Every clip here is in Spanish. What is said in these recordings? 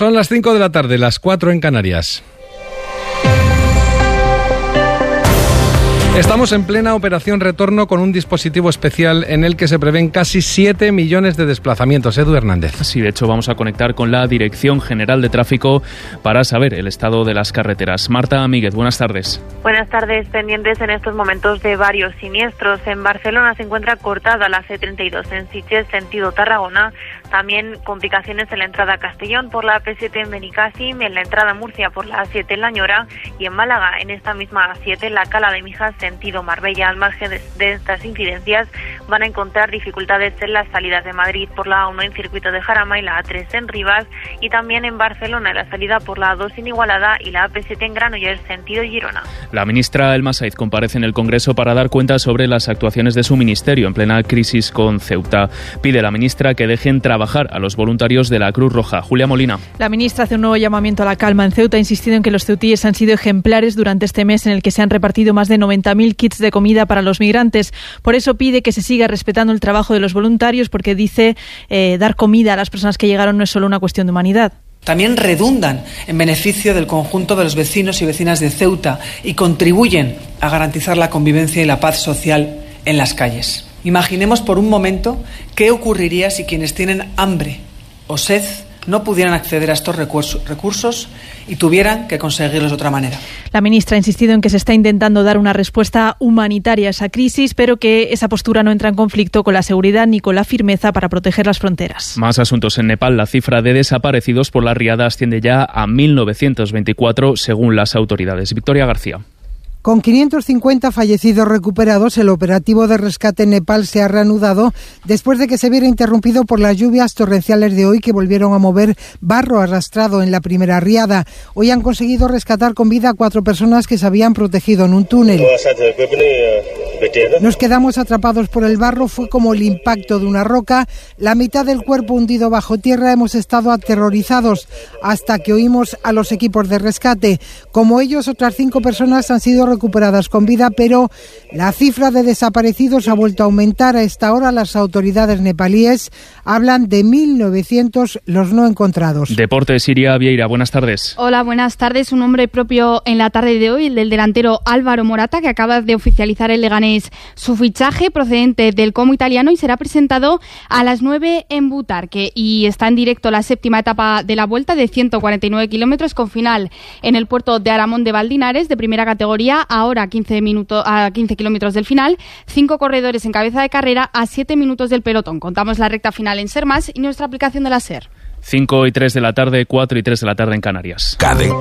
Son las 5 de la tarde, las 4 en Canarias. Estamos en plena operación retorno con un dispositivo especial en el que se prevén casi 7 millones de desplazamientos. Edu Hernández. Sí, de hecho vamos a conectar con la Dirección General de Tráfico para saber el estado de las carreteras. Marta Míguez, buenas tardes. Buenas tardes, pendientes en estos momentos de varios siniestros. En Barcelona se encuentra cortada la C32 en Sitges, sentido Tarragona. También complicaciones en la entrada a Castellón por la AP7 en Benicàssim, en la entrada a Murcia por la A7 en La Ñora y en Málaga, en esta misma A7, en la Cala de Mijas, sentido Marbella. Al margen de estas incidencias van a encontrar dificultades en las salidas de Madrid por la A1 en circuito de Jarama y la A3 en Rivas, y también en Barcelona en la salida por la A2 en Igualada y la AP7 en Granollers, sentido Girona. La ministra Elma Saiz comparece en el Congreso para dar cuenta sobre las actuaciones de su ministerio en plena crisis con Ceuta. Pide a la ministra que dejen trabajar a los voluntarios de la Cruz Roja. Julia Molina. La ministra hace un nuevo llamamiento a la calma en Ceuta, ha insistido en que los ceutíes han sido ejemplares durante este mes en el que se han repartido más de 90.000 kits de comida para los migrantes. Por eso pide que se siga respetando el trabajo de los voluntarios, porque dice dar comida a las personas que llegaron no es solo una cuestión de humanidad. También redundan en beneficio del conjunto de los vecinos y vecinas de Ceuta y contribuyen a garantizar la convivencia y la paz social en las calles. Imaginemos por un momento qué ocurriría si quienes tienen hambre o sed no pudieran acceder a estos recursos y tuvieran que conseguirlos de otra manera. La ministra ha insistido en que se está intentando dar una respuesta humanitaria a esa crisis, pero que esa postura no entra en conflicto con la seguridad ni con la firmeza para proteger las fronteras. Más asuntos en Nepal. La cifra de desaparecidos por la riada asciende ya a 1.924 según las autoridades. Victoria García. Con 550 fallecidos recuperados, el operativo de rescate en Nepal se ha reanudado después de que se viera interrumpido por las lluvias torrenciales de hoy que volvieron a mover barro arrastrado en la primera riada. Hoy han conseguido rescatar con vida a 4 personas que se habían protegido en un túnel. Nos quedamos atrapados por el barro, fue como el impacto de una roca. La mitad del cuerpo hundido bajo tierra, hemos estado aterrorizados hasta que oímos a los equipos de rescate. Como ellos, otras 5 personas han sido recuperadas con vida, pero la cifra de desaparecidos ha vuelto a aumentar. A esta hora las autoridades nepalíes hablan de 1.900 los no encontrados. Deportes, Siria Vieira, buenas tardes. Hola, buenas tardes. Un nombre propio en la tarde de hoy, el del delantero Álvaro Morata, que acaba de oficializar el Leganés su fichaje procedente del Como italiano y será presentado a las 9 en Butarque, y está en directo la 7ª etapa de la Vuelta de 149 kilómetros con final en el puerto de Aramón de Valdinares, de primera categoría, ahora a 15 kilómetros del final, 5 corredores en cabeza de carrera a 7 minutos del pelotón. Contamos la recta final en Ser Más y nuestra aplicación de la SER. 5:03 de la tarde, 4:03 de la tarde en Canàries.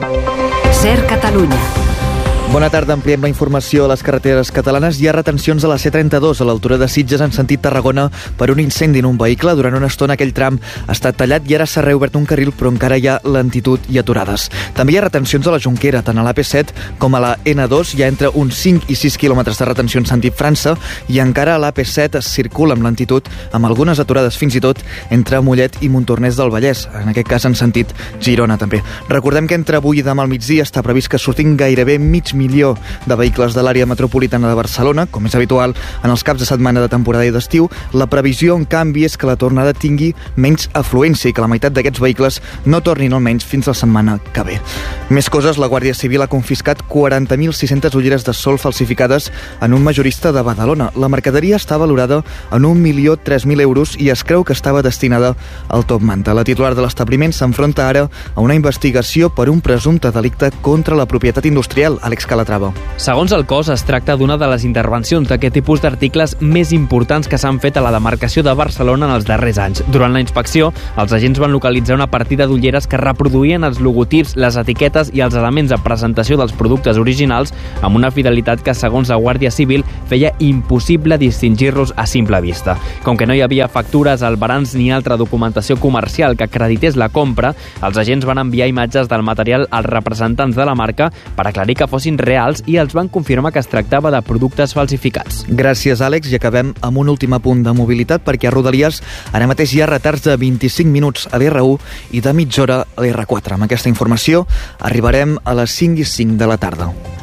SER Catalunya. Bona tarda, ampliem la informació a les carreteres catalanes. Hi ha retencions a la C32 a l'altura de Sitges en sentit Tarragona per un incendi en un vehicle. Durant una estona aquell tram ha estat tallat i ara s'ha reobert un carril, però encara hi ha lentitud i aturades. També hi ha retencions a la Jonquera, tant a l'AP7 com a la N2. Hi ha entre uns 5 i 6 quilòmetres de retenció en sentit França, i encara a l'AP7 es circula amb lentitud, amb algunes aturades fins i tot entre Mollet i Montornès del Vallès, en aquest cas en sentit Girona també. Recordem que entre avui i demà al migdia està previst que surtin gairebé mig milió de vehicles de l'àrea metropolitana de Barcelona, com és habitual en els caps de setmana de temporada i d'estiu. La previsió, en canvi, és que la tornada tingui menys afluència i que la meitat d'aquests vehicles no tornin almenys fins la setmana que ve. Més coses, la Guàrdia Civil ha confiscat 40.600 ulleres de sol falsificades en un majorista de Badalona. La mercaderia està valorada en 1.003.000 euros i es creu que estava destinada al top manta. La titular de l'establiment s'enfronta ara a una investigació per un presumpte delicte contra la propietat industrial. Àlex Calatrava. Segons el cos, es tracta d'una de les intervencions d'aquest tipus d'articles més importants que s'han fet a la demarcació de Barcelona en els darrers anys. Durant la inspecció, els agents van localitzar una partida d'ulleres que reproduïen els logotips, les etiquetes i els elements de presentació dels productes originals amb una fidelitat que, segons la Guàrdia Civil, feia impossible distingir-los a simple vista. Com que no hi havia factures, albarans ni altra documentació comercial que acredités la compra, els agents van enviar imatges del material als representants de la marca per aclarir que fossin reals i els van confirmar que es tractava de productes falsificats. Gràcies, Àlex, i acabem amb un últim apunt de mobilitat, perquè a Rodalies ara mateix hi ha retards de 25 minuts a l'R1 i de mitja hora a l'R4. Amb aquesta informació arribarem a les 5:05 de la tarda.